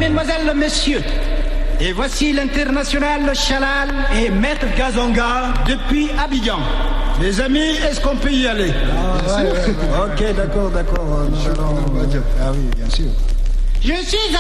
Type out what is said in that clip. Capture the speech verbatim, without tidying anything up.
mesdemoiselles, messieurs. Et voici l'international Chalal et Maître Gazonga depuis Abidjan. Les amis, est-ce qu'on peut y aller? Ah, ouais, ouais, ouais, ok, d'accord, d'accord. Ah oui, bien sûr. Je suis